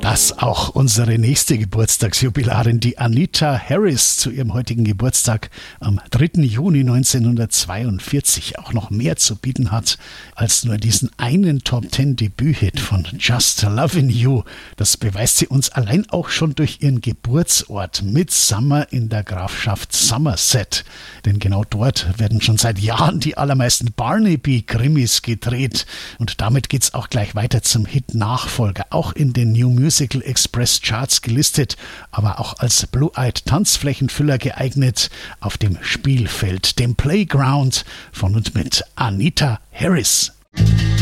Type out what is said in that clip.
Das auch unsere nächste Geburtstagsjubilarin, die Anita Harris, zu ihrem heutigen Geburtstag am 3. Juni 1942 auch noch mehr zu bieten hat als nur diesen einen Top-10-Debüt-Hit von Just Lovin' You. Das beweist sie uns allein auch schon durch ihren Geburtsort Midsummer in der Grafschaft Somerset. Denn genau dort werden schon seit Jahren die allermeisten Barnaby-Krimis gedreht. Und damit geht's auch gleich weiter zum Hit-Nachfolger, auch in den New Musical Express Charts gelistet, aber auch als Blue-Eyed Tanzflächenfüller geeignet auf dem Spielfeld, dem Playground von und mit Anita Harris.